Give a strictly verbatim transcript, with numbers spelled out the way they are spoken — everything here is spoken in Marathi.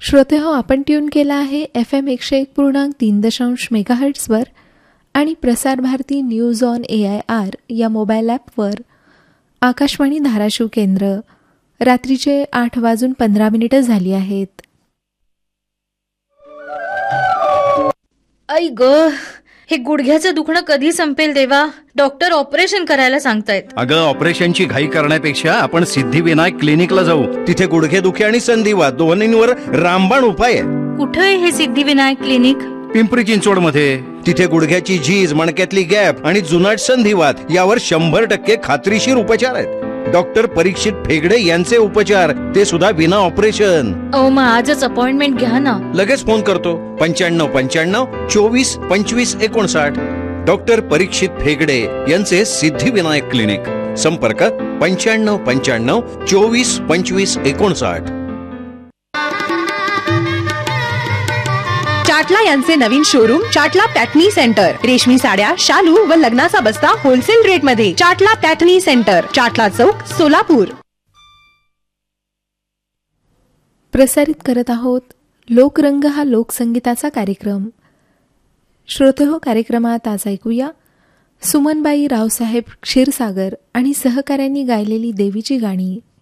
श्रोते हो, आपण ट्यून केला आहे एफ एम एकशे एक पूर्णांक तीन दशांश मेगाहर्ट्सवर आणि Prasar Bharati news on A I R या मोबाईल ॲपवर. आकाशवाणी धाराशिव केंद्र. रात्रीचे आठ वाजून पंधरा मिनिटं झाली आहेत. आई ग, हे गुडघ्याचं दुखणं कधी संपेल देवा? डॉक्टर ऑपरेशन करायला सांगतायत. अगं, ऑपरेशनची घाई करण्यापेक्षा आपण सिद्धिविनायक क्लिनिकला जाऊ. तिथे गुडघेदुखी आणि संधिवात दोन्हींवर रामबाण उपाय आहे. कुठे आहे हे सिद्धिविनायक क्लिनिक? पिंपरी चिंचवड मध्ये. तिथे गुडघ्याची झीज, मणक्यातली गॅप आणि जुनाट संधिवात यावर शंभर टक्के खात्रीशीर उपचार आहेत. डॉक्टर परीक्षित फेगडे यांचे उपचार, ते सुद्धा विना ऑपरेशन. अहो, मग आजच अपॉइंटमेंट घ्या ना. लगेच फोन करतो. पंच्याण्णव पंच्याण्णव चोवीस पंचवीस एकोणसाठ. डॉक्टर परीक्षित फेगडे यांचे सिद्धिविनायक क्लिनिक. संपर्क पंच्याण्णव पंच्याण्णव चोवीस पंचवीस एकोणसाठ. चाटला यांचे नवीन शोरूम चाटला पॅटनी सेंटर. रेशमी साड्या, शालू व लग्नाचा बस्ता होलसेल रेट मध्ये. चाटला पॅटनी सेंटर, चाटला चौक, सोलापूर. प्रसारित करत आहोत लोकरंग हा लोकसंगीताचा कार्यक्रम. श्रोते हो, कार्यक्रमात आज ऐकूया सुमनबाई रावसाहेब क्षीरसागर आणि सहकाऱ्यांनी गायलेली देवीची गाणी.